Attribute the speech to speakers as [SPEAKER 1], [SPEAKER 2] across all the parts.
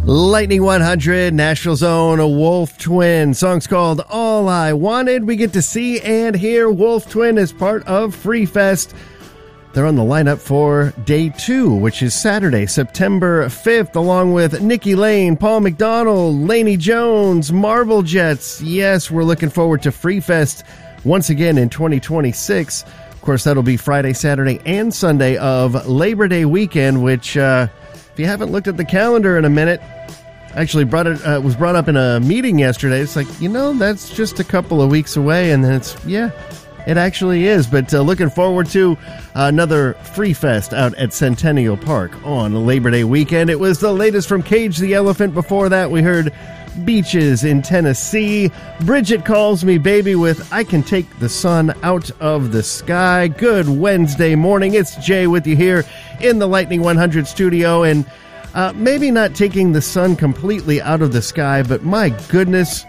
[SPEAKER 1] Lightning 100, Nashville's own Wolf Twin. Song's called All I Wanted. We get to see and hear Wolf Twin as part of Free Fest. They're on the lineup for Day 2, which is Saturday, September 5th, along with Nikki Lane, Paul McDonald, Laney Jones, Marvel Jets. Yes, we're looking forward to Free Fest once again in 2026. Of course, that'll be Friday, Saturday, and Sunday of Labor Day weekend, which, if you haven't looked at the calendar in a minute, actually was brought up in a meeting yesterday. It's like, that's just a couple of weeks away, and then it actually is. But looking forward to another Free Fest out at Centennial Park on Labor Day weekend. It was the latest from Cage the Elephant. Before that, we heard Beaches in Tennessee. Bridget Calls Me Baby with I Can Take the Sun Out of the Sky. Good Wednesday morning. It's Jay with you here in the Lightning 100 studio, and maybe not taking the sun completely out of the sky, but my goodness,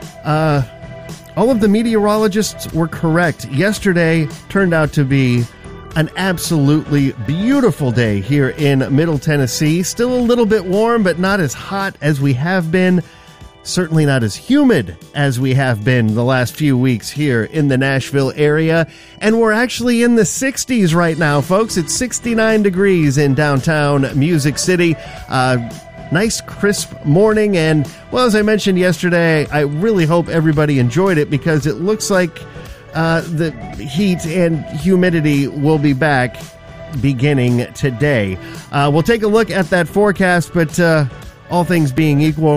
[SPEAKER 1] all of the meteorologists were correct. Yesterday turned out to be an absolutely beautiful day here in Middle Tennessee. Still a little bit warm, but not as hot as we have been. Certainly not as humid as we have been the last few weeks here in the Nashville area. And we're actually in the 60s right now, folks. It's 69 degrees in downtown Music City. Nice crisp morning. And, well, as I mentioned yesterday, I really hope everybody enjoyed it because it looks like the heat and humidity will be back beginning today. We'll take a look at that forecast, but all things being equal,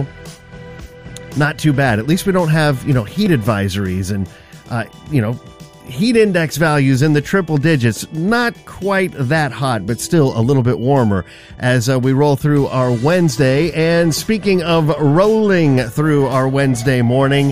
[SPEAKER 1] not too bad. At least we don't have, heat advisories and, heat index values in the triple digits. Not quite that hot, but still a little bit warmer as we roll through our Wednesday. And speaking of rolling through our Wednesday morning,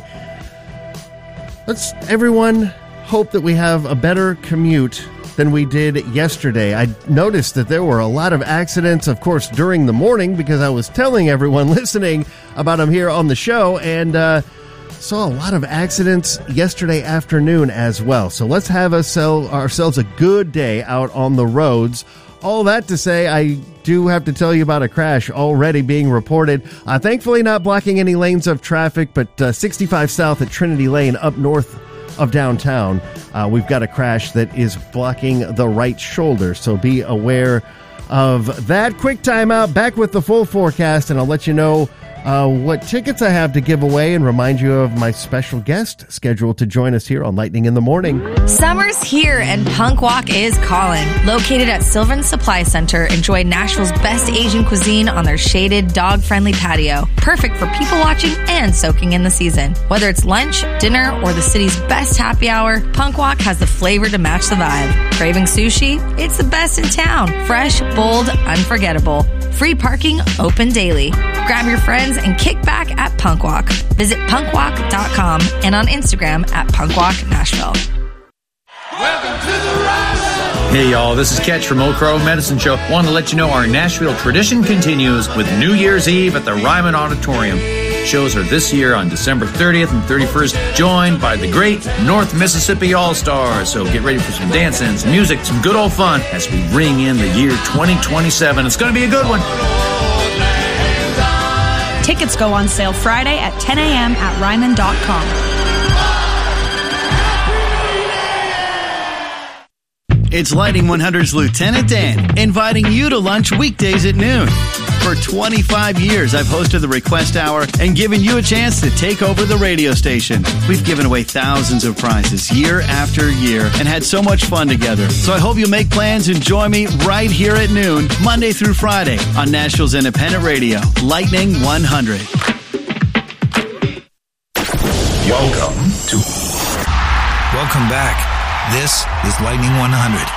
[SPEAKER 1] let's everyone hope that we have a better commute than we did yesterday. I noticed that there were a lot of accidents, of course, during the morning because I was telling everyone listening about them here on the show, and saw a lot of accidents yesterday afternoon as well. So let's have ourselves a good day out on the roads. All that to say, I do have to tell you about a crash already being reported. Thankfully not blocking any lanes of traffic, but 65 South at Trinity Lane up north of downtown, we've got a crash that is blocking the right shoulder, so be aware of that. Quick timeout, back with the full forecast, and I'll let you know what tickets I have to give away and remind you of my special guest scheduled to join us here on Lightning in the Morning.
[SPEAKER 2] Summer's here and Punk Walk is calling. Located at Sylvan Supply Center, enjoy Nashville's best Asian cuisine on their shaded, dog-friendly patio. Perfect for people watching and soaking in the season. Whether it's lunch, dinner, or the city's best happy hour, Punk Walk has the flavor to match the vibe. Craving sushi? It's the best in town. Fresh, bold, unforgettable. Free parking, open daily. Grab your friends and kick back at Punk Walk. Visit punkwalk.com and on Instagram at punkwalknashville.
[SPEAKER 3] Welcome to the ride.
[SPEAKER 4] Hey y'all, this is Ketch from Oak Grove Medicine Show. Want to let you know our Nashville tradition continues with New Year's Eve at the Ryman Auditorium. Shows are this year on December 30th and 31st, joined by the great North Mississippi All-Stars. So get ready for some dancing, some music, some good old fun as we ring in the year 2027. It's going to be a good one.
[SPEAKER 5] Tickets go on sale Friday at 10 a.m. at Ryman.com.
[SPEAKER 6] It's Lightning 100's Lieutenant Dan, inviting you to lunch weekdays at noon. For 25 years, I've hosted the Request Hour and given you a chance to take over the radio station. We've given away thousands of prizes year after year and had so much fun together. So I hope you'll make plans and join me right here at noon, Monday through Friday, on Nashville's independent radio, Lightning 100.
[SPEAKER 7] Welcome back. This is Lightning 100.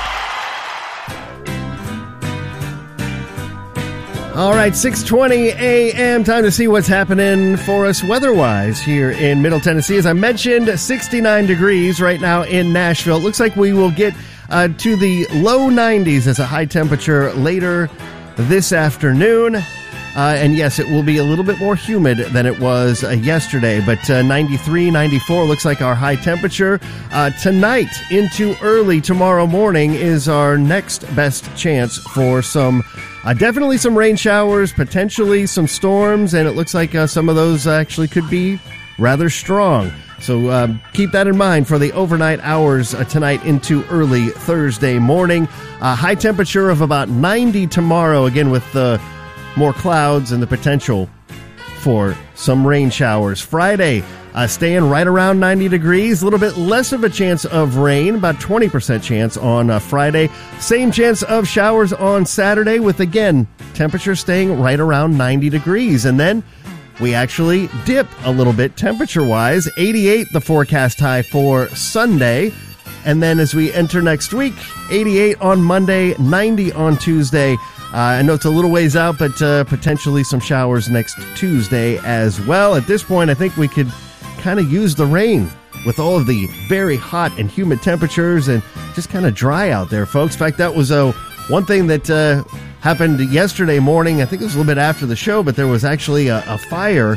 [SPEAKER 1] All right, 6:20 a.m. Time to see what's happening for us weather-wise here in Middle Tennessee. As I mentioned, 69 degrees right now in Nashville. It looks like we will get to the low 90s as a high temperature later this afternoon. And yes, it will be a little bit more humid than it was yesterday, but 93, 94 looks like our high temperature. Tonight into early tomorrow morning is our next best chance for some, definitely some rain showers, potentially some storms, and it looks like some of those actually could be rather strong. So keep that in mind for the overnight hours tonight into early Thursday morning. High temperature of about 90 tomorrow, again with the more clouds and the potential for some rain showers. Friday, staying right around 90 degrees, a little bit less of a chance of rain, about 20% chance on Friday. Same chance of showers on Saturday with, again, temperature staying right around 90 degrees. And then we actually dip a little bit temperature-wise. 88 the forecast high for Sunday. And then as we enter next week, 88 on Monday, 90 on Tuesday. I know it's a little ways out, but potentially some showers next Tuesday as well. At this point, I think we could kind of use the rain with all of the very hot and humid temperatures and just kind of dry out there, folks. In fact, that was one thing that happened yesterday morning. I think it was a little bit after the show, but there was actually a fire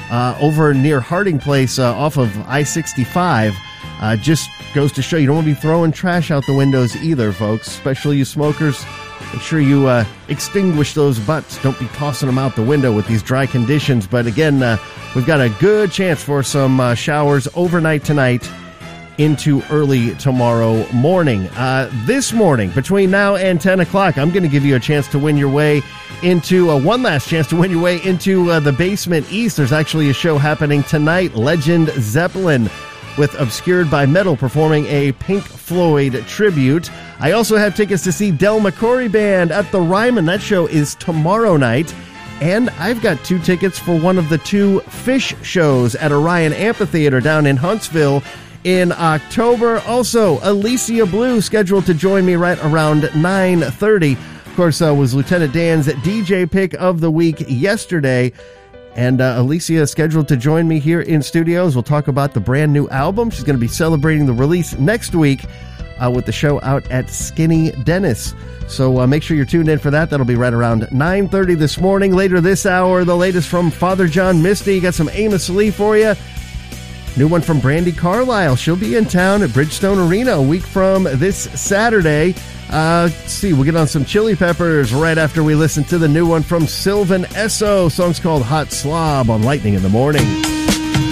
[SPEAKER 1] over near Harding Place off of I-65. Just goes to show you don't want to be throwing trash out the windows either, folks, especially you smokers. Make sure you extinguish those butts. Don't be tossing them out the window with these dry conditions. But again, we've got a good chance for some showers overnight tonight into early tomorrow morning. This morning, between now and 10 o'clock, I'm going to give you a chance to win your way into one last chance to win your way into the Basement East. There's actually a show happening tonight, Legend Zeppelin, with Obscured by Metal performing a Pink Floyd tribute. I also have tickets to see Del McCoury Band at the Ryman. That show is tomorrow night. And I've got 2 tickets for one of the 2 Fish shows at Orion Amphitheater down in Huntsville in October. Also, Alicia Blue scheduled to join me right around 9:30. Of course, was Lieutenant Dan's DJ pick of the week yesterday. And Alicia is scheduled to join me here in studios. We'll talk about the brand new album. She's going to be celebrating the release next week with the show out at Skinny Dennis. So make sure you're tuned in for that. That'll be right around 9:30 this morning. Later this hour, the latest from Father John Misty. Got some Amos Lee for you. New one from Brandi Carlile. She'll be in town at Bridgestone Arena a week from this Saturday. Let's see, we'll get on some Chili Peppers right after we listen to the new one from Sylvan Esso. Song's called Hot Slob on Lightning in the Morning.